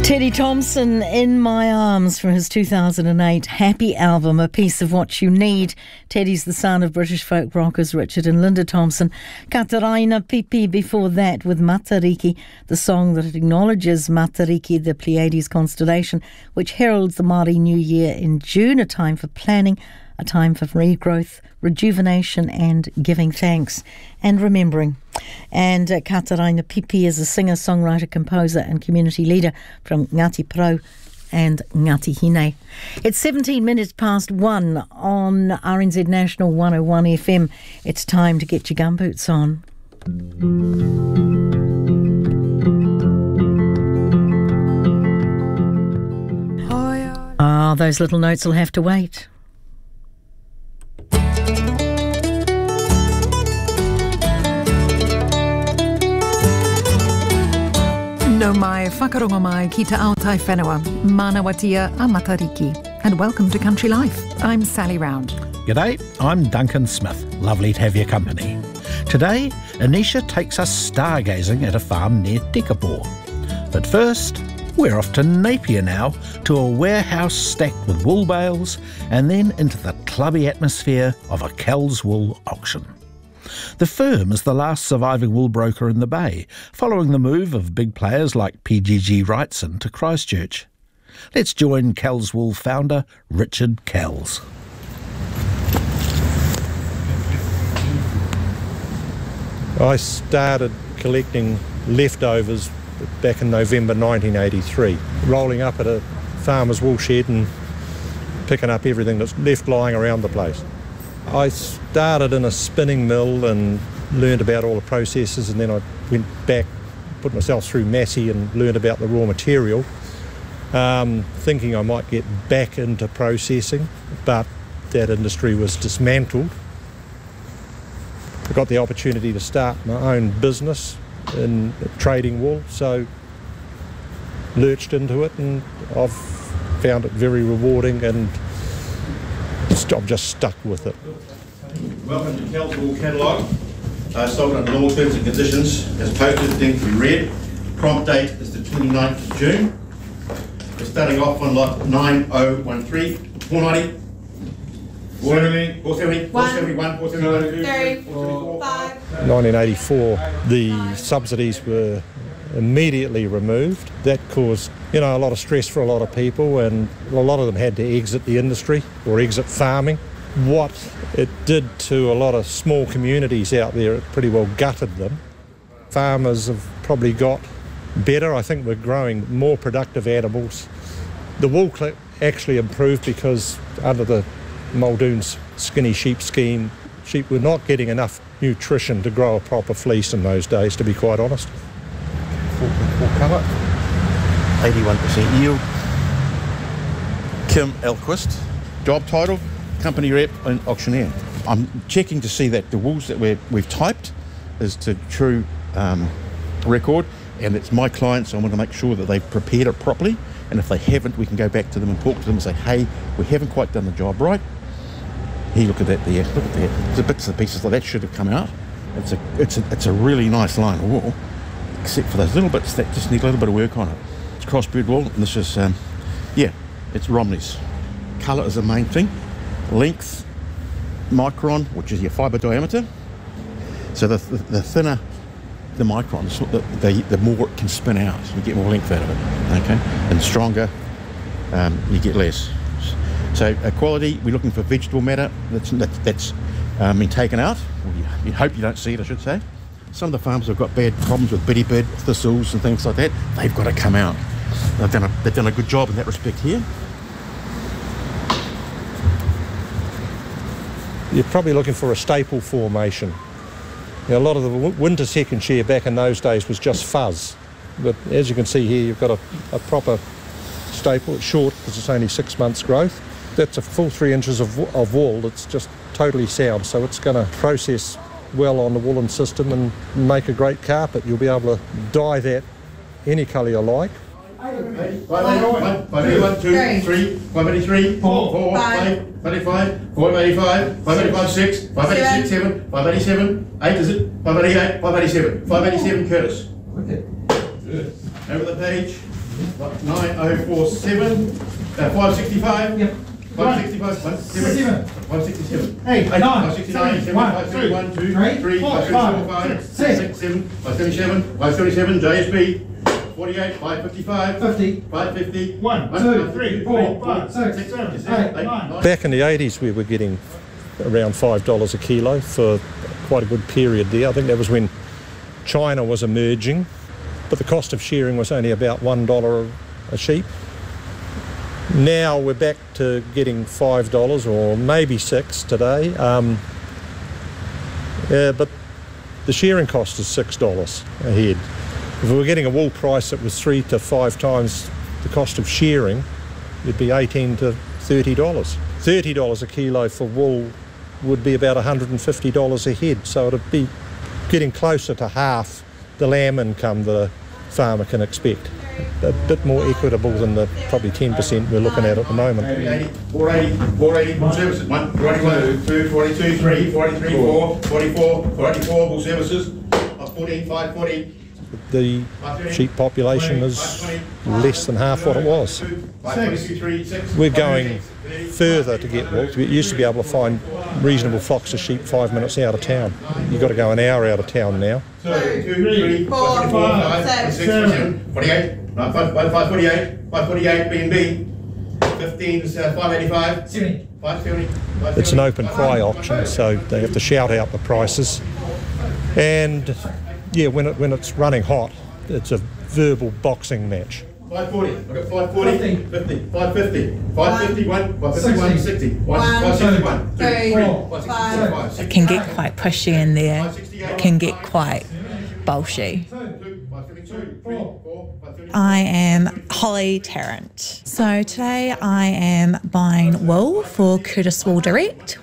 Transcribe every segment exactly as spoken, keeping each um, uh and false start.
Teddy Thompson, In My Arms, from his two thousand eight Happy album, A Piece of What You Need. Teddy's the son of British folk rockers Richard and Linda Thompson. Kataraina Pipi before that with Matariki, the song that acknowledges Matariki, the Pleiades constellation, which heralds the Māori New Year in June, a time for planning, a time for regrowth, rejuvenation and giving thanks and remembering. And uh, Kataraina Pipi is a singer, songwriter, composer and community leader from Ngati Porou and Ngati Hine. It's seventeen minutes past one on R N Z National one oh one F M. It's time to get your gumboots on. Ah, those little notes will have to wait. No mai whakarongo mai ki te aotai whenua, Manawatia a Matariki, and welcome to Country Life. I'm Sally Round. G'day, I'm Duncan Smith. Lovely to have your company. Today, Anisha takes us stargazing at a farm near Tekapō. But first, we're off to Napier now, to a warehouse stacked with wool bales, and then into the clubby atmosphere of a Kells Wool auction. The firm is the last surviving wool broker in the Bay, following the move of big players like P G G Wrightson to Christchurch. Let's join Kells Wool founder Richard Kells. I started collecting leftovers back in November nineteen eighty-three, rolling up at a farmer's wool shed and picking up everything that's left lying around the place. I started in a spinning mill and learned about all the processes, and then I went back, put myself through Massey and learned about the raw material, um, thinking I might get back into processing, but that industry was dismantled. I got the opportunity to start my own business in trading wool, so lurched into it, and I've found it very rewarding, and I've just stuck with it. Welcome to Kells Wool Catalogue. Uh, sold under normal terms and conditions, as posted, things to be read. Prompt date is the twenty-ninth of June. We're starting off on lot nine oh one three, four ninety, four seventy, four seventy, four seventy-one, four seventy-two, four seventy-four. nineteen eighty-four, the subsidies were immediately removed. That caused, you know, a lot of stress for a lot of people, and a lot of them had to exit the industry or exit farming. What it did to a lot of small communities out there, it pretty well gutted them. Farmers have probably got better. I think we're growing more productive animals. The wool actually improved because under the Muldoon's skinny sheep scheme, sheep were not getting enough nutrition to grow a proper fleece in those days, to be quite honest. Full, full colour, eighty-one percent yield. Kim Elquist, job title, company rep and auctioneer. I'm checking to see that the wools that we're, we've typed is to true um, record, and it's my client, so I want to make sure that they've prepared it properly, and if they haven't, we can go back to them and talk to them and say, hey, we haven't quite done the job right. Here, look at that there, look at that. The bits and pieces like that should have come out. It's a, it's a, it's a really nice line of wool, except for those little bits that just need a little bit of work on it. It's crossbred wool, and this is, um, yeah, it's Romney's. Colour is the main thing. Length, micron, which is your fibre diameter. So the, the, the thinner the microns, the, the, the more it can spin out. You get more length out of it, okay? And stronger, um, you get less. So uh, quality, we're looking for vegetable matter that's, that, that's um, been taken out. Well, you, you hope you don't see it, I should say. Some of the farms have got bad problems with bitty-bird, thistles and things like that. They've got to come out. They've done a, they've done a good job in that respect here. You're probably looking for a staple formation. You know, a lot of the winter second shear back in those days was just fuzz. But as you can see here, you've got a, a proper staple. It's short because it's only six months growth. That's a full three inches of, of wool that's just totally sound. So it's going to process well on the woolen system and make a great carpet. You'll be able to dye that any colour you like. five eighty-one, two, three, five eighty-three, four, four, five, five eighty-five, five eighty-five, five eighty-five, six, five eighty-six, seven, five eighty-seven, eight is it? five eighty-eight, five eighty-seven, five eighty-seven Curtis. Over the page. nine oh four seven, uh, five sixty-five. Yep. five sixty-five, one Seven. five sixty-seven. Eight, nine, five sixty-nine, seven, seven, one, five two, seventy-one, two, three, three, four, five seventy-four, five, five, six, six, seven, five seventy-seven, five seventy-seven, J S B, forty-eight, five fifty-five, fifty, five fifty, one, two, three, four, five, six, seven, eight, nine. Back in the eighties we were getting around five dollars a kilo for quite a good period there. I think that was when China was emerging, but the cost of shearing was only about one dollar a sheep. Now we're back to getting five dollars or maybe six today, um, yeah, but the shearing cost is six dollars a head. If we were getting a wool price that was three to five times the cost of shearing, it'd be eighteen to thirty dollars. thirty dollars a kilo for wool would be about one hundred fifty dollars a head, so it'd be getting closer to half the lamb income that a farmer can expect. A bit more equitable than the probably ten percent we're looking at at the moment. four eighty, four eighty, bull services, one, forty-one, two, forty-two, three, forty-three, four, forty-four, forty-four, bull services, fourteen, five forty. The sheep population is less than half what it was. We're going further to get wool. We used to be able to find reasonable flocks of sheep five minutes out of town. You've got to go an hour out of town now. Two, three, four, five, six, seven, forty-eight, five forty-eight, five forty-eight, B and B, fifteen, five eighty-five, seventy, five seventy. It's an open cry auction, so they have to shout out the prices. And yeah, when it when it's running hot, it's a verbal boxing match. five forty, I've got five forty, fifty, five fifty, five fifty-one, five fifty-one, sixty, five sixty-one, three, five sixty-five, sixty. It can get quite pushy in there, it can get quite bolshy. I am Holly Tarrant. So today I am buying wool for Curtis Wool Direct.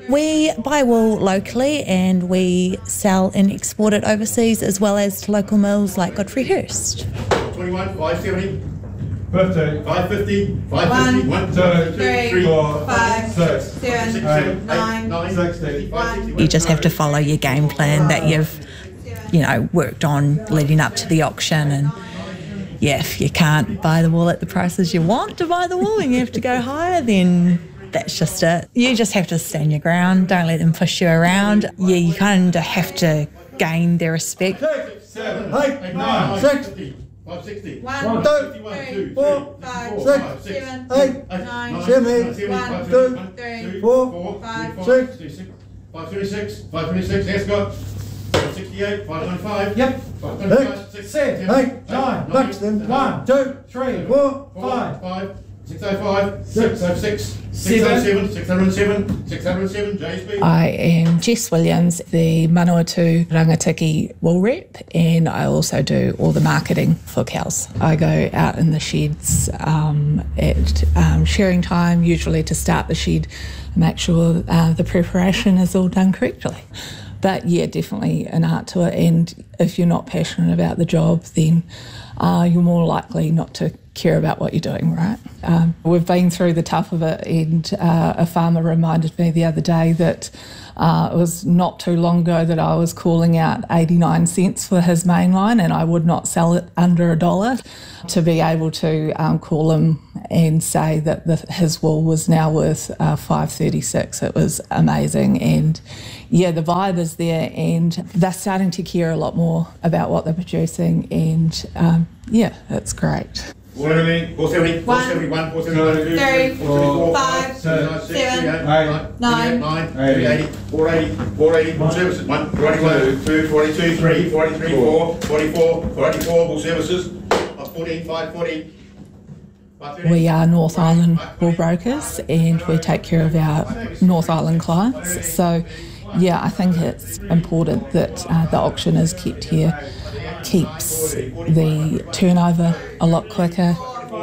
We buy wool locally and we sell and export it overseas as well as to local mills like Godfrey Hirst. twenty-one, five seventy, fifty, five fifty, five fifty, one, two, three, four, five, six, six, eight, seven, nine, eight, nine, sixty. one. You just have to follow your game plan that you've, you know, worked on leading up to the auction. And yeah, if you can't buy the wool at the prices you want to buy the wool and you have to go higher, then that's just it. You just have to stand your ground. Don't let them push you around. Yeah, you kind of have to gain their respect. Six, seven, eight, nine, six, five sixty, one, two, four, five, six, seven, eight, nine, seven, one, two, three, four, five, six, five thirty-six, five thirty-six, Ascot, five sixty-eight, five ninety-five, yep, five twenty-five, six, seven, eight, nine, Buxton, one, two, three, four, five, five, six oh five, six oh six, six oh seven, six oh seven, six oh seven, J S B. I am Jess Williams, the Manawatu Rangatiki wool rep, and I also do all the marketing for cows. I go out in the sheds um, at um, shearing time, usually to start the shed and make sure uh, the preparation is all done correctly. But yeah, definitely an art to it, and if you're not passionate about the job, then uh, you're more likely not to care about what you're doing, right? Um, we've been through the tough of it, and uh, a farmer reminded me the other day that uh, it was not too long ago that I was calling out eighty-nine cents for his main line, and I would not sell it under a dollar. To be able to um, call him and say that the, his wool was now worth uh, five thirty-six, it was amazing. And yeah, the vibe is there, and they're starting to care a lot more about what they're producing, and um, yeah, it's great. four seventy, four seventy, four seventy-one, four seventy-two, three, four five, seventy-four, seven, eight, nine, nine, eighty, four eighty, four eighty, bull services, one, forty-one, two, forty-two, three, forty-three, four, forty-four, forty-four, bull services, fourteen, five forty. We are North Island wool brokers, and we take care of our North Island clients. So yeah, I think it's important that uh, the auction is kept here, keeps the turnover a lot quicker.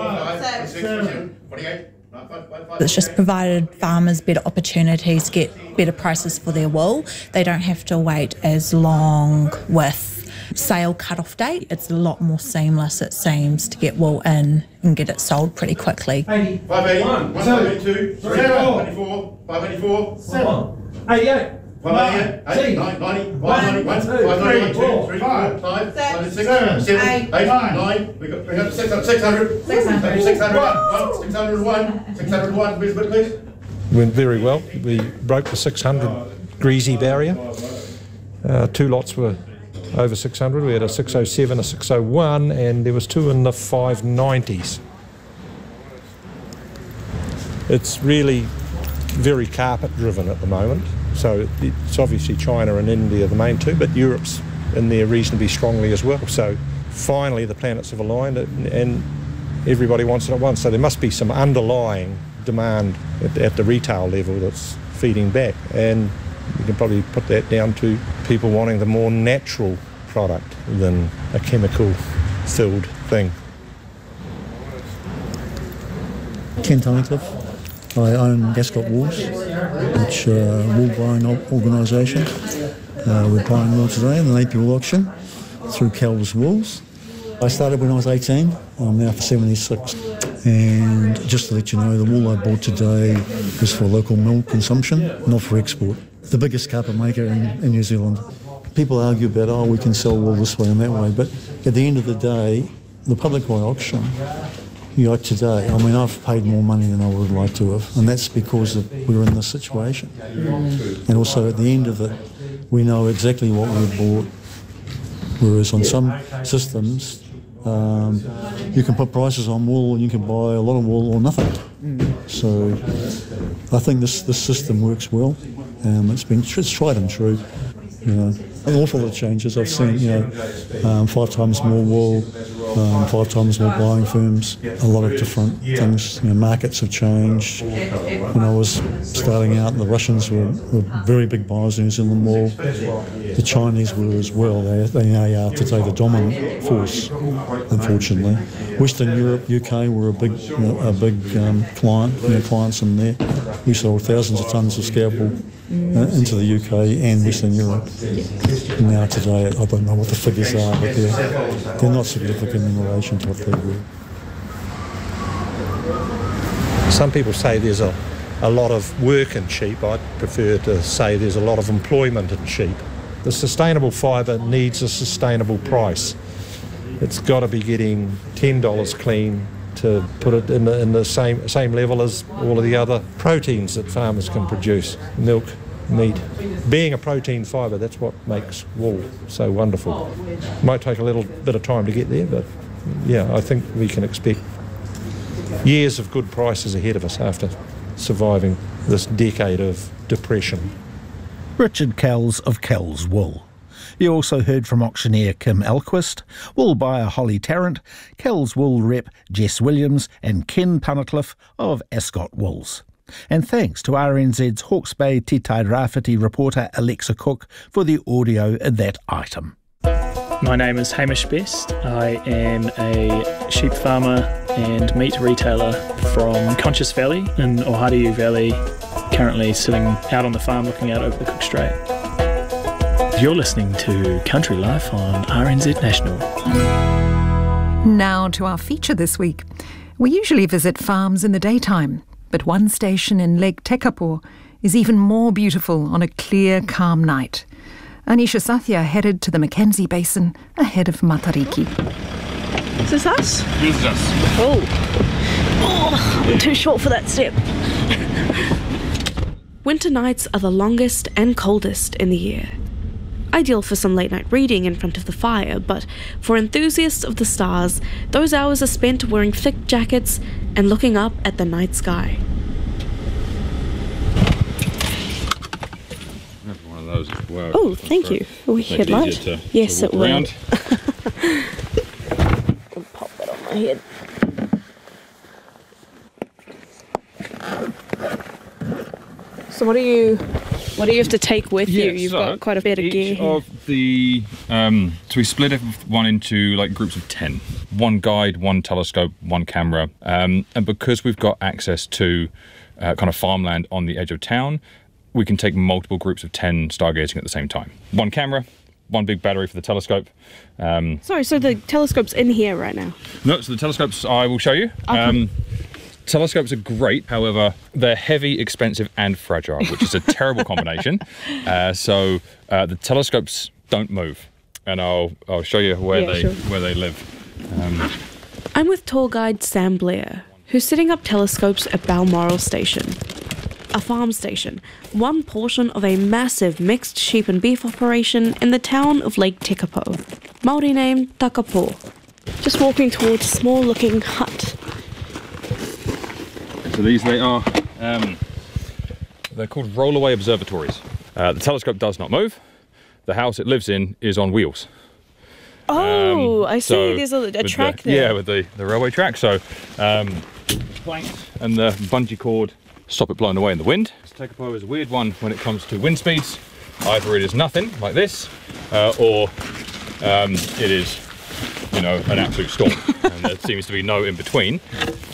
It's just provided farmers better opportunities to get better prices for their wool. They don't have to wait as long with sale cut-off date. It's a lot more seamless, it seems, to get wool in and get it sold pretty quickly. eighty, five eighty, one, one two, seventy-two, three, four, eighty-four, five eighty-four, seven, eighty-eight, Nine, eight, nine, ninety, five ninety-one, five ninety-one, two, three, four, five, six, seven, eight, nine. We got three hundred, six hundred, six hundred, six hundred, six hundred one, six hundred one, six hundred one. Where's the bit, please? Went very well. We broke the six hundred greasy barrier. Uh, two lots were over six hundred. We had a six oh seven, a six oh one, and there was two in the five nineties. It's really very carpet driven at the moment. So it's obviously China and India the main two, but Europe's in there reasonably strongly as well. So finally the planets have aligned and everybody wants it at once. So there must be some underlying demand at, at the retail level that's feeding back. And you can probably put that down to people wanting the more natural product than a chemical filled thing. Ken Tunnicliffe. I own Ascot Wools, which uh, wool buying organisation. Uh, we're buying wool today in the Napier Wool auction through Kel's Wools. I started when I was eighteen, I'm now seventy-six. And just to let you know, the wool I bought today is for local mill consumption, not for export. The biggest carpet maker in, in New Zealand. People argue about, oh, we can sell wool this way and that way, but at the end of the day, the public buy auction, you know, today, I mean, I've paid more money than I would like to have, and that's because of, we're in this situation. And also, at the end of it, we know exactly what we bought, whereas on some systems, um, you can put prices on wool and you can buy a lot of wool or nothing. So I think this, this system works well. Um, it's been it's tried and true. You know, an awful lot of changes. I've seen, you know, um, five times more wool, um, five times more buying firms, a lot of different things. You know, markets have changed. When I was starting out, the Russians were, were very big buyers in New Zealand wool. The Chinese were as well. They, they now are today the dominant force, unfortunately. Western Europe, U K were a big, you know, a big um, client, you know, clients in there. We sold thousands of tonnes of scalp wool uh, into the U K and Western Europe. Now today, I don't know what the figures are, but they're, they're not significant in relation to what they were. Some people say there's a, a lot of work in sheep. I'd prefer to say there's a lot of employment in sheep. The sustainable fibre needs a sustainable price. It's got to be getting ten dollars clean to put it in the, in the same same level as all of the other proteins that farmers can produce. Milk, meat. Being a protein fibre, that's what makes wool so wonderful. It might take a little bit of time to get there, but yeah, I think we can expect years of good prices ahead of us after surviving this decade of depression. Richard Kells of Kells Wool. You also heard from auctioneer Kim Elquist, wool buyer Holly Tarrant, Kells Wool rep Jess Williams and Ken Tunnicliffe of Ascot Wools. And thanks to R N Z's Hawke's Bay Te Tai Rāwhiti reporter Alexa Cook for the audio in that item. My name is Hamish Best. I am a sheep farmer and meat retailer from Conscious Valley in Ohariu Valley, currently sitting out on the farm looking out over the Cook Strait. You're listening to Country Life on R N Z National. Now to our feature this week. We usually visit farms in the daytime, but one station in Lake Tekapo is even more beautiful on a clear, calm night. Anisha Sathya headed to the Mackenzie Basin ahead of Matariki. Is this us? This is us. Oh, oh I'm too short for that step. Winter nights are the longest and coldest in the year. Ideal for some late night reading in front of the fire, but for enthusiasts of the stars, those hours are spent wearing thick jackets and looking up at the night sky. One of those as well. Oh, thank you. Are we headlight? To, yes, to it will. Around. I'll pop that on my head. So what do you what do you have to take with yeah, you? You've so got quite a bit of each gear here. of the um, so we split everyone into like groups of ten. One guide, one telescope, one camera, um, and because we've got access to uh, kind of farmland on the edge of town, we can take multiple groups of ten stargazing at the same time. One camera, one big battery for the telescope. Um, Sorry, so the telescope's in here right now? no, so the telescopes I will show you. Okay. Um, Telescopes are great, however, they're heavy, expensive, and fragile, which is a terrible combination. Uh, so uh, the telescopes don't move, and I'll I'll show you where Yeah, they sure. where they live. Um, I'm with tour guide Sam Blair, who's setting up telescopes at Balmoral Station. A farm station, one portion of a massive mixed sheep and beef operation in the town of Lake Tekapo, Māori name Takapo. Just walking towards a small looking hut. So these they are, um, they're called rollaway observatories. Uh, the telescope does not move. The house it lives in is on wheels. Oh, Um, I see. so There's a, a with track the, there. Yeah, with the, the railway track. So um, planks and the bungee cord stop it blowing away in the wind. Tekapo is a weird one when it comes to wind speeds. Either it is nothing, like this, uh, or um, it is, you know, an absolute storm. And there seems to be no in between.